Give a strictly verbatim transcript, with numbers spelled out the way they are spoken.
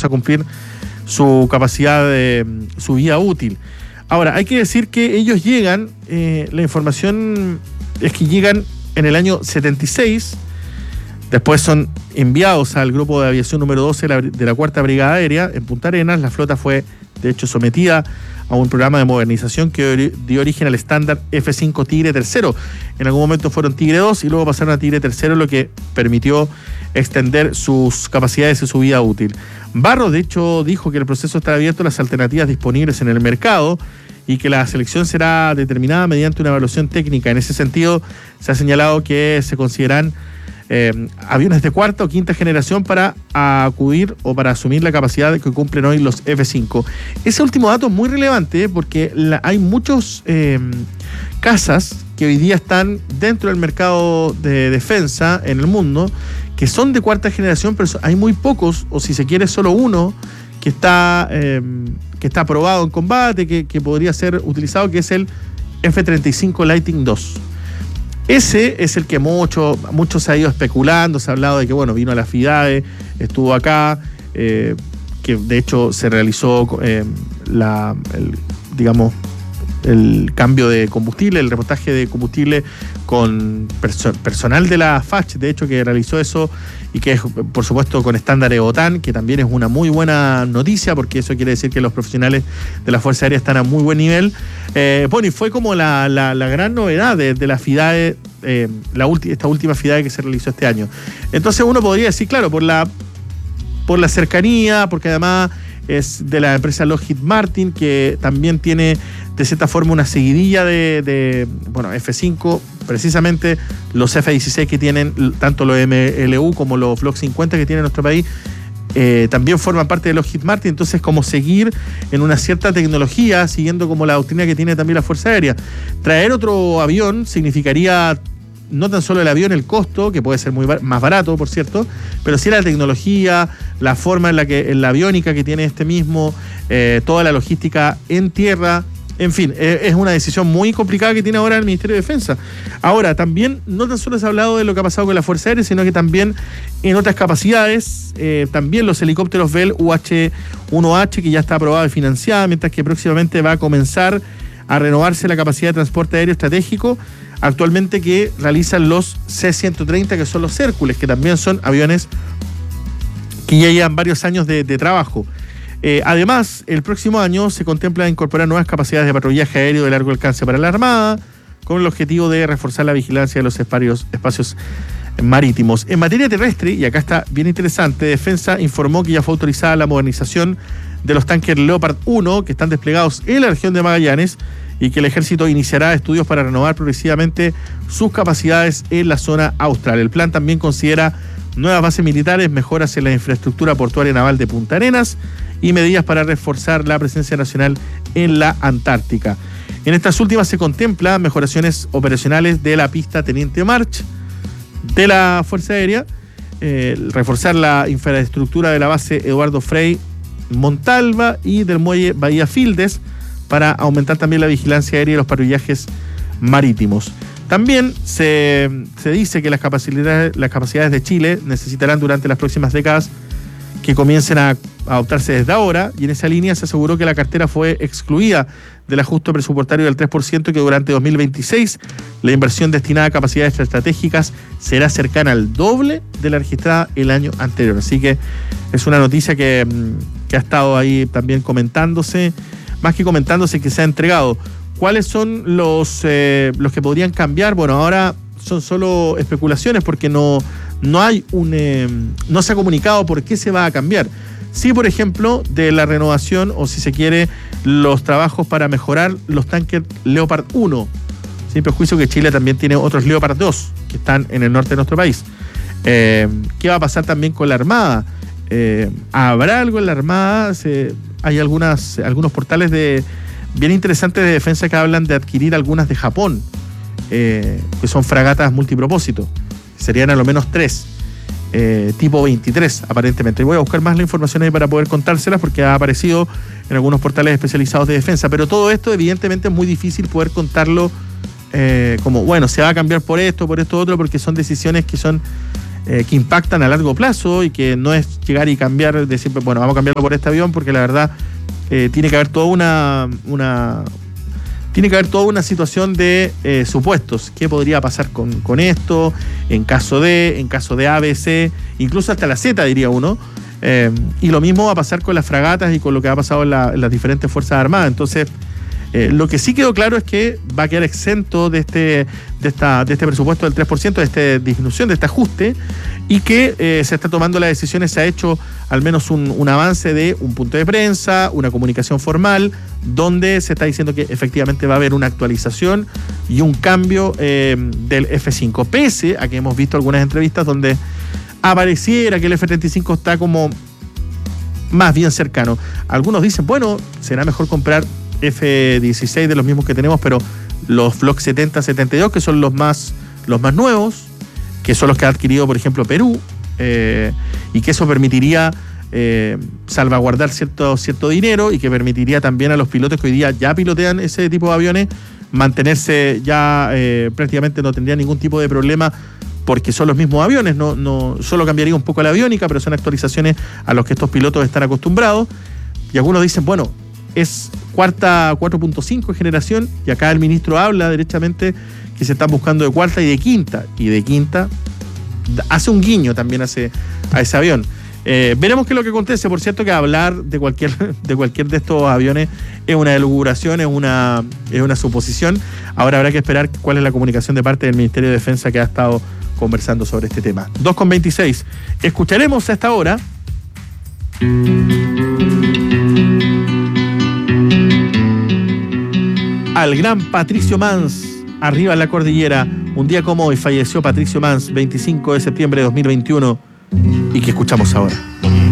a cumplir su capacidad de su vida útil. Ahora, hay que decir que ellos llegan, eh, la información es que llegan en el año setenta y seis, después son enviados al grupo de aviación número doce de la, de la Cuarta Brigada Aérea en Punta Arenas. La flota fue, de hecho, sometida a un programa de modernización que dio origen al estándar F cinco Tigre tercero. En algún momento fueron Tigre dos y luego pasaron a Tigre tercero, lo que permitió extender sus capacidades y su vida útil. Barros, de hecho, dijo que el proceso está abierto a las alternativas disponibles en el mercado y que la selección será determinada mediante una evaluación técnica. En ese sentido, se ha señalado que se consideran Eh, aviones de cuarta o quinta generación para acudir o para asumir la capacidad que cumplen hoy los F cinco. Ese último dato es muy relevante, ¿eh? porque la, hay muchos eh, casas que hoy día están dentro del mercado de defensa en el mundo que son de cuarta generación, pero hay muy pocos, o si se quiere solo uno que está, eh, que está aprobado en combate, que, que podría ser utilizado, que es el F treinta y cinco Lightning dos. Ese es el que mucho, mucho se ha ido especulando, se ha hablado de que, bueno, vino a la FIDAE, estuvo acá, eh, que de hecho se realizó eh, la, el, digamos, el cambio de combustible, el repostaje de combustible con perso- personal de la F A C, de hecho, que realizó eso y que es, por supuesto, con estándares OTAN, que también es una muy buena noticia, porque eso quiere decir que los profesionales de la Fuerza Aérea están a muy buen nivel. Eh, bueno, y fue como la, la, la gran novedad de, de la FIDAE, eh, la ulti, esta última FIDAE que se realizó este año. Entonces uno podría decir, claro, por la, por la cercanía, porque además es de la empresa Lockheed Martin, que también tiene de cierta forma una seguidilla de, de bueno, F cinco, precisamente los F dieciséis que tienen, tanto los M L U como los Block cincuenta que tiene nuestro país, eh, también forman parte de Lockheed Martin. Entonces, como seguir en una cierta tecnología, siguiendo como la doctrina que tiene también la Fuerza Aérea. Traer otro avión significaría no tan solo el avión, el costo, que puede ser muy bar- más barato, por cierto, pero sí la tecnología, la forma en la que, en la aviónica que tiene este mismo, eh, toda la logística en tierra. En fin, eh, es una decisión muy complicada que tiene ahora el Ministerio de Defensa. Ahora, también no tan solo se ha hablado de lo que ha pasado con la Fuerza Aérea, sino que también en otras capacidades, eh, también los helicópteros Bell U H uno H, que ya está aprobado y financiado, mientras que próximamente va a comenzar a renovarse la capacidad de transporte aéreo estratégico, actualmente que realizan los C ciento treinta, que son los Hércules, que también son aviones que ya llevan varios años de, de trabajo. Eh, además, el próximo año se contempla incorporar nuevas capacidades de patrullaje aéreo de largo alcance para la Armada, con el objetivo de reforzar la vigilancia de los espacios, espacios marítimos. En materia terrestre, y acá está bien interesante, Defensa informó que ya fue autorizada la modernización de los tanques Leopard uno, que están desplegados en la región de Magallanes, y que el Ejército iniciará estudios para renovar progresivamente sus capacidades en la zona austral. El plan también considera nuevas bases militares, mejoras en la infraestructura portuaria naval de Punta Arenas y medidas para reforzar la presencia nacional en la Antártica. En estas últimas se contemplan mejoraciones operacionales de la pista Teniente March de la Fuerza Aérea, eh, reforzar la infraestructura de la base Eduardo Frei Montalva y del muelle Bahía Fildes para aumentar también la vigilancia aérea y los patrullajes marítimos. También se, se dice que las capacidades, las capacidades de Chile necesitarán durante las próximas décadas que comiencen a adoptarse desde ahora, y en esa línea se aseguró que la cartera fue excluida del ajuste presupuestario del tres por ciento y que durante dos mil veintiséis la inversión destinada a capacidades estratégicas será cercana al doble de la registrada el año anterior. Así que es una noticia que, que ha estado ahí también comentándose, más que comentándose, que se ha entregado. ¿Cuáles son los, eh, los que podrían cambiar? Bueno, ahora son solo especulaciones porque no, no hay un eh, no se ha comunicado por qué se va a cambiar. Sí, por ejemplo, de la renovación, o si se quiere, los trabajos para mejorar los tanques Leopard uno. Sin perjuicio que Chile también tiene otros Leopard dos que están en el norte de nuestro país. Eh, ¿Qué va a pasar también con la Armada? Eh, ¿Habrá algo en la Armada? Se, hay algunas, algunos portales de bien interesantes de defensa que hablan de adquirir algunas de Japón, eh, que son fragatas multipropósito. Serían a lo menos tres, eh, tipo veintitrés aparentemente. Voy a buscar más la información ahí para poder contárselas porque ha aparecido en algunos portales especializados de defensa. Pero todo esto evidentemente es muy difícil poder contarlo eh, como, bueno, se va a cambiar por esto, por esto otro, porque son decisiones que son eh, que impactan a largo plazo y que no es llegar y cambiar, decir, bueno, vamos a cambiarlo por este avión, porque la verdad eh, tiene que haber toda una, una tiene que haber toda una situación de eh, supuestos. ¿Qué podría pasar con, con esto? En caso de, en caso de A, B, C, incluso hasta la Z, diría uno. Eh, y lo mismo va a pasar con las fragatas y con lo que ha pasado en, la, en las diferentes Fuerzas Armadas. Entonces, eh, lo que sí quedó claro es que va a quedar exento de este, de esta, de este presupuesto del tres por ciento, de esta disminución, de este ajuste, y que eh, se está tomando las decisiones, se ha hecho al menos un, un avance de un punto de prensa, una comunicación formal, donde se está diciendo que efectivamente va a haber una actualización y un cambio eh, del F cinco, pese a que hemos visto algunas entrevistas donde apareciera que el F treinta y cinco está como más bien cercano. Algunos dicen, bueno, será mejor comprar F dieciséis de los mismos que tenemos, pero los Block setenta, setenta y dos, que son los más, los más nuevos, que son los que ha adquirido, por ejemplo, Perú, eh, y que eso permitiría eh, salvaguardar cierto, cierto dinero y que permitiría también a los pilotos que hoy día ya pilotean ese tipo de aviones mantenerse ya eh, prácticamente no tendría ningún tipo de problema, porque son los mismos aviones, no, no, solo cambiaría un poco la aviónica, pero son actualizaciones a los que estos pilotos están acostumbrados. Y algunos dicen, bueno, es cuarta, cuatro punto cinco generación, y acá el ministro habla derechamente que se están buscando de cuarta y de quinta, y de quinta hace un guiño también hace, a ese avión. Eh, veremos qué es lo que acontece. Por cierto, que hablar de cualquier de cualquier de estos aviones es una elucubración, es una, es una suposición. Ahora habrá que esperar cuál es la comunicación de parte del Ministerio de Defensa, que ha estado conversando sobre este tema. dos con veintiséis. Escucharemos a esta hora al gran Patricio Mans, arriba en la cordillera. Un día como hoy falleció Patricio Mans, veinticinco de septiembre de dos mil veintiuno, y que escuchamos ahora.